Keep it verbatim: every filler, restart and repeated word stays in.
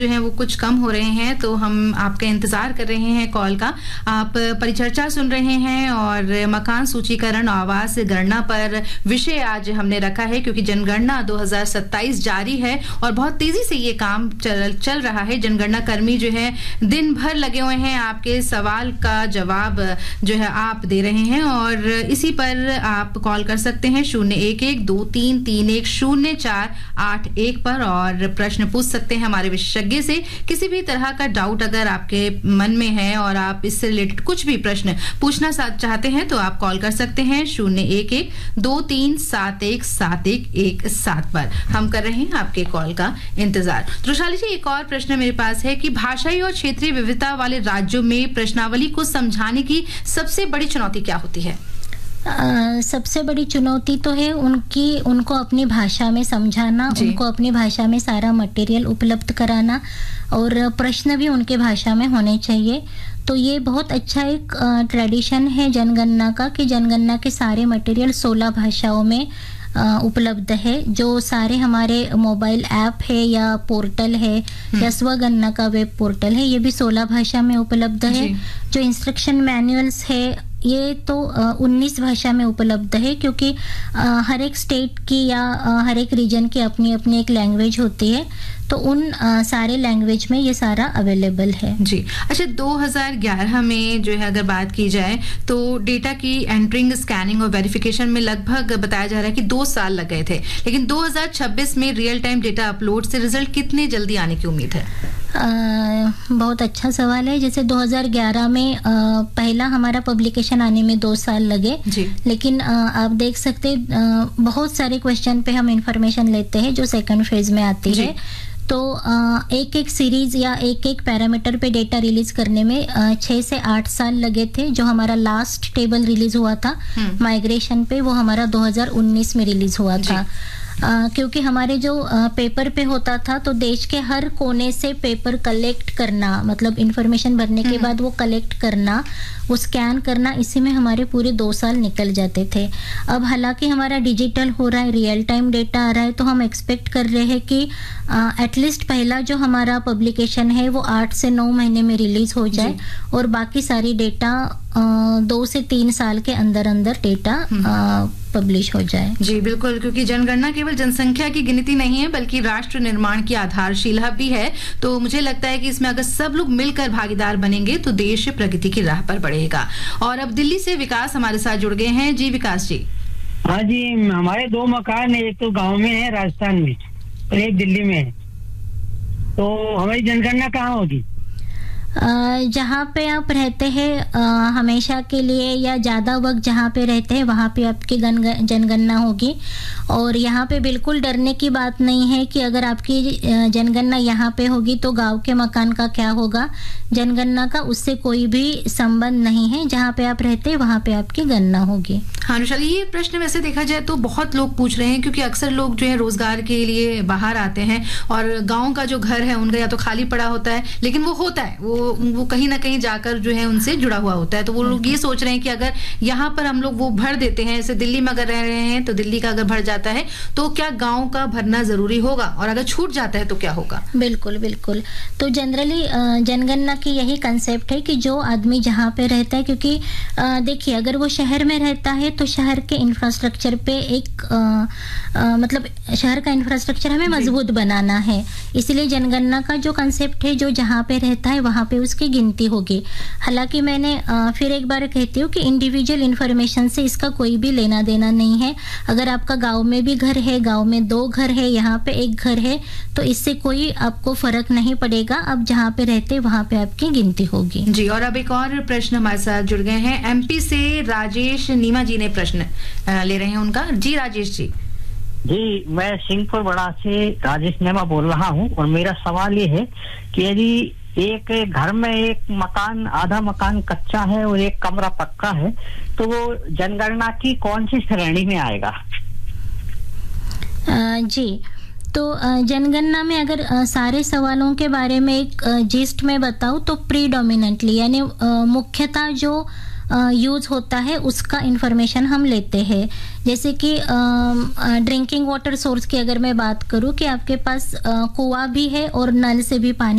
जो है वो कुछ कम हो रहे हैं, तो हम आपका इंतजार कर रहे हैं कॉल का। आप परिचर्चा सुन रहे हैं और मकान सूचीकरण आवास गणना पर विषय आज हमने रखा है, क्योंकि जनगणना दो हज़ार सत्ताईस जारी है और बहुत तेजी से ये काम चल चल रहा है। जनगणना कर्मी जो है दिन भर लगे हुए हैं, आपके सवाल का जवाब जो है आप दे रहे हैं और इसी पर आप कॉल कर सकते हैं शून्य एक एक दो तीन तीन एक शून्य चार आठ एक पर और प्रश्न पूछ सकते हैं हमारे विशेषज्ञ से। किसी भी तरह का डाउट अगर आपके मन में है और आप इससे रिलेटेड कुछ भी प्रश्न पूछना चाहते हैं तो आप कॉल कर सकते हैं शून्य एक एक दो तीन सात एक सात एक एक सात पर। हम कर रहे हैं आपके कॉल का इंतजार। त्रुशाली जी, एक और प्रश्न मेरे पास है कि भाषाई और क्षेत्रीय विविधता वाले राज्यों में प्रश्नावली को समझाने की सबसे बड़ी चुनौती क्या होती है? Uh, सबसे बड़ी चुनौती तो है उनकी उनको अपनी भाषा में समझाना, उनको अपनी भाषा में सारा मटेरियल उपलब्ध कराना और प्रश्न भी उनके भाषा में होने चाहिए। तो ये बहुत अच्छा एक ट्रेडिशन है जनगणना का कि जनगणना के सारे मटेरियल सोलह भाषाओं में Uh, उपलब्ध है। जो सारे हमारे मोबाइल ऐप है या पोर्टल है या स्वगणना का वेब पोर्टल है, ये भी सोलह भाषा में उपलब्ध है। जो इंस्ट्रक्शन मैनुअल्स है ये तो उन्नीस भाषा में उपलब्ध है, क्योंकि आ, हर एक स्टेट की या आ, हर एक रीजन की अपनी अपनी एक लैंग्वेज होती है, तो उन आ, सारे लैंग्वेज में ये सारा अवेलेबल है। जी अच्छा, दो हज़ार ग्यारह में जो है अगर बात की जाए तो डेटा की एंटरिंग, स्कैनिंग और वेरिफिकेशन में लगभग बताया जा रहा है कि दो साल लग गए थे, लेकिन दो हज़ार छब्बीस में रियल टाइम डेटा अपलोड से रिजल्ट कितने जल्दी आने की उम्मीद है? आ, बहुत अच्छा सवाल है। जैसे दो हज़ार ग्यारह में आ, पहला हमारा पब्लिकेशन आने में दो साल लगे, लेकिन आ, आप देख सकते आ, बहुत सारे क्वेश्चन पे हम इंफॉर्मेशन लेते हैं जो सेकंड फेज में आती है। तो आ, एक एक सीरीज या एक एक पैरामीटर पे डेटा रिलीज करने में आ, छह से आठ साल लगे थे। जो हमारा लास्ट टेबल रिलीज हुआ था माइग्रेशन पे, वो हमारा दो हज़ार उन्नीस में रिलीज हुआ था। आ, क्योंकि हमारे जो आ, पेपर पे होता था तो देश के हर कोने से पेपर कलेक्ट करना, मतलब इंफॉर्मेशन भरने के बाद वो कलेक्ट करना, वो स्कैन करना, इसी में हमारे पूरे दो साल निकल जाते थे। अब हालांकि हमारा डिजिटल हो रहा है, रियल टाइम डेटा आ रहा है, तो हम एक्सपेक्ट कर रहे हैं कि एटलीस्ट पहला जो हमारा पब्लिकेशन है वो आठ से नौ महीने में रिलीज हो जाए और बाकी सारी डेटा आ, दो से तीन साल के अंदर अंदर डेटा पब्लिश हो जाए। जी बिल्कुल, क्योंकि जनगणना केवल जनसंख्या की गिनती नहीं है बल्कि राष्ट्र निर्माण की आधारशिला भी है। तो मुझे लगता है कि इसमें अगर सब लोग मिलकर भागीदार बनेंगे तो देश प्रगति की राह पर बढ़ेगा। और अब दिल्ली से विकास हमारे साथ जुड़ गए हैं। जी विकास जी। हाँ जी, हमारे दो मकान है, एक तो गाँव में है राजस्थान में और एक दिल्ली में है। तो हमारी जनगणना कहाँ होगी? जहाँ पे आप रहते हैं हमेशा के लिए या ज़्यादा वक्त जहाँ पे रहते हैं वहाँ पे आपकी जनगणना होगी। और यहाँ पे बिल्कुल डरने की बात नहीं है कि अगर आपकी जनगणना यहाँ पे होगी तो गांव के मकान का क्या होगा। जनगणना का उससे कोई भी संबंध नहीं है, जहाँ पे आप रहते हैं वहाँ पे आपकी गणना होगी। हाँ अनुशाली, ये प्रश्न वैसे देखा जाए तो बहुत लोग पूछ रहे हैं, क्योंकि अक्सर लोग जो है रोजगार के लिए बाहर आते हैं और गाँव का जो घर है उनका या तो खाली पड़ा होता है, लेकिन वो होता है वो वो कहीं ना कहीं जाकर जो है उनसे जुड़ा हुआ होता है। तो वो लोग ये सोच रहे हैं कि अगर यहाँ पर हम लोग वो भर देते हैं, जैसे दिल्ली में अगर रह रहे हैं तो दिल्ली का अगर भर जाता है तो क्या गांव का भरना जरूरी होगा, और अगर छूट जाता है तो क्या होगा? बिल्कुल बिल्कुल। तो जनरली जनगणना की यही कंसेप्ट है कि जो आदमी जहाँ पे रहता है, क्योंकि देखिए अगर वो शहर में रहता है तो शहर के इंफ्रास्ट्रक्चर पे एक आ, आ, मतलब शहर का इंफ्रास्ट्रक्चर हमें मजबूत बनाना है, इसलिए जनगणना का जो कंसेप्ट है जो जहाँ पे रहता है वहाँ पे उसकी गिनती होगी। हालांकि मैंने आ, फिर एक बार कहती हूँ कि इंडिविजुअल इंफॉर्मेशन से इसका कोई भी लेना देना नहीं है। अगर आपका गांव में भी घर है, गांव में दो घर है, यहाँ पे एक घर है, तो इससे कोई आपको फर्क नहीं पड़ेगा। अब जहाँ पे रहते वहाँ पे आपकी गिनती होगी। जी, और अब एक और प्रश्न हमारे साथ जुड़ गए हैं। एमपी से राजेश नीमा जी ने प्रश्न ले रहे हैं उनका। जी राजेश जी। जी, मैं सिंहपुर बड़ा से राजेश नेमा बोल रहा हूँ और मेरा सवाल ये है कि यदि एक घर में एक मकान, आधा मकान कच्चा है और एक कमरा पक्का है, तो वो जनगणना की कौन सी श्रेणी में आएगा? आ, जी, तो जनगणना में अगर सारे सवालों के बारे में एक जिस्ट में बताऊं तो प्रीडोमिनेंटली यानी मुख्यतः जो यूज होता है उसका इंफॉर्मेशन हम लेते हैं। जैसे कि ड्रिंकिंग वाटर सोर्स की अगर मैं बात करूं कि आपके पास कुआं भी है और नल से भी पानी